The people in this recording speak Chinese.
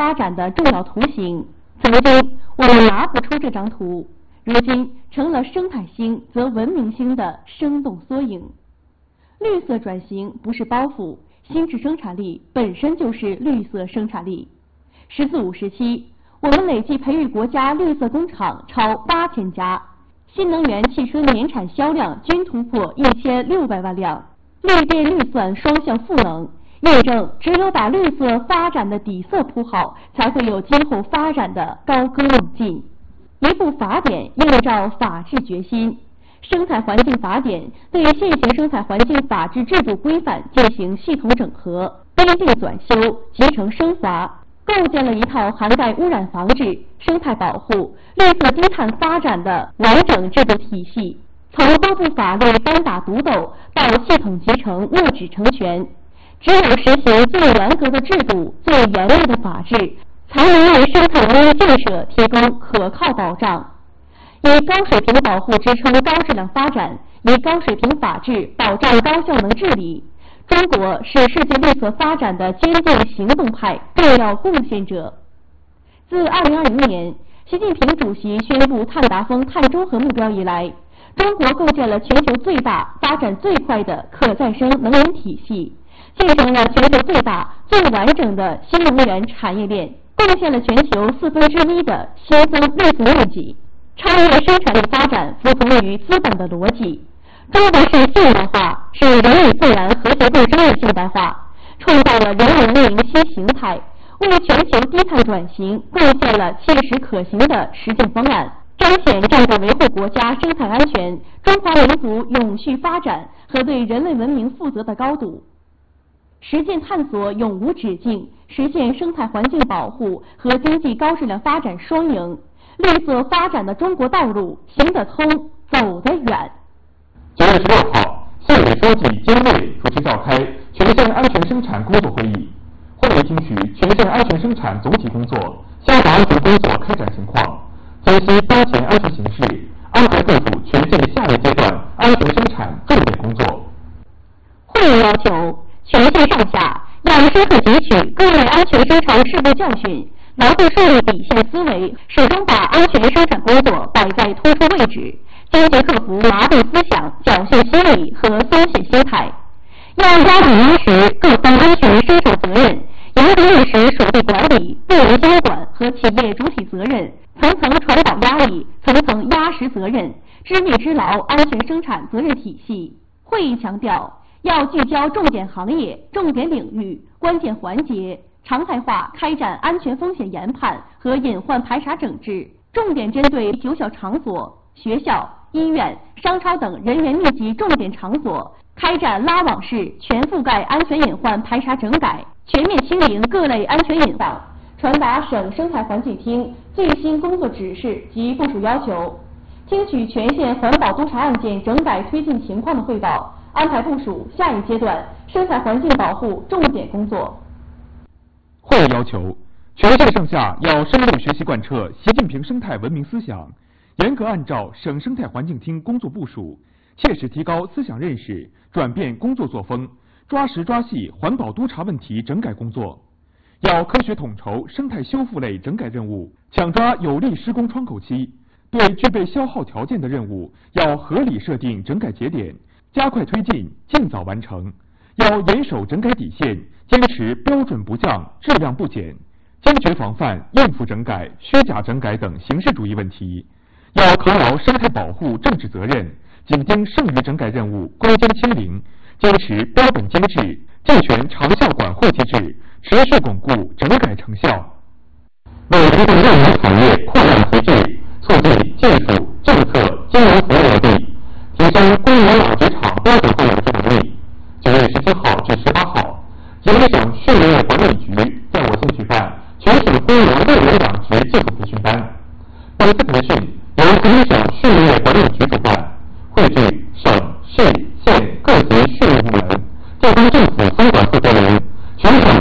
发展的重要图形。曾经我们拿不出这张图，如今成了生态兴则文明兴的生动缩影。绿色转型不是包袱，新质生产力本身就是绿色生产力。十四五时期，我们累计培育国家绿色工厂超8000家，新能源汽车年产销量均突破1600万辆。绿电绿算双向赋能，验证只有把绿色发展的底色铺好，才会有今后发展的高歌猛进。一部法典映照法治决心。生态环境法典对现行生态环境法治制度规范进行系统整合、编订纂修、集成升华，构建了一套涵盖污染防治、生态保护、绿色低碳发展的完整制度体系。从多部法律单打独斗到系统集成、落实成全，只有实行最严格的制度、最严厉的法治，才能为生态文明建设提供可靠保障。以高水平保护支撑高质量发展，以高水平法治保障高效能治理。中国是世界绿色发展的坚定行动派重要贡献者。自2020年，习近平主席宣布碳达峰、碳中和目标以来，中国构建了全球最大、发展最快的可再生能源体系，建成了全球最大、最完整的新能源产业链，贡献了全球1/4的新增绿色面积。超越生产力发展服从于资本的逻辑。中国式现代化是人与自然和谐共生的现代化，创造了人文文明新形态，为全球低碳转型贡献了切实可行的实践方案，彰显战略维护国家生态安全、中华民族永续发展和对人类文明负责的高度。实践探索永无止境，实现生态环境保护和经济高质量发展双赢。绿色发展的中国道路行得通，走得远。 9月16号，县委书记兼委主持召开全县安全生产工作会议，会议听取全县安全生产总体工作、消防安全工作开展情况，分析当前安全形势，安排部署全县下一阶段安全生产重点工作。 会议要求全县上下要深刻汲取各类安全生产事故教训，牢固树立底线思维，始终把安全生产工作摆在突出位置，坚决克服麻痹思想、侥幸心理和松懈心态。要抓紧落实各方安全生产责任，严格落实属地管理、部门监管和企业主体责任，层层传导压力，层层压实责任，知密知牢安全生产责任体系。会议强调，要聚焦重点行业、重点领域、关键环节，常态化开展安全风险研判和隐患排查整治，重点针对9小场所、学校、医院、商超等人员密集重点场所，开展拉网式全覆盖安全隐患排查整改，全面清零各类安全隐患，传达省生态环境厅最新工作指示及部署要求，听取全县环保督查案件整改推进情况的汇报，安排部署下一阶段生态环境保护重点工作。 会议要求，全县上下要深入学习贯彻习近平生态文明思想，严格按照省生态环境厅工作部署，切实提高思想认识，转变工作作风，抓实抓细环保督查问题整改工作。要科学统筹生态修复类整改任务，抢抓有利施工窗口期。对具备消耗条件的任务，要合理设定整改节点，加快推进，尽早完成。要严守整改底线，坚持标准不降、质量不减，坚决防范应付整改、虚假整改等形式主义问题。要扛牢生态保护政治责任，紧盯剩余整改任务归根清零，坚持标本兼治，健全长效管护机制，持续巩固整改成效。为推动热门产业扩量提质，促进技术、政策、金融服务落地，提升规模老职场标准化有机能力。9月17号至18号，吉林省畜牧业管理局在我县举办全省规模6人养殖技术培训班。本次培训由吉林省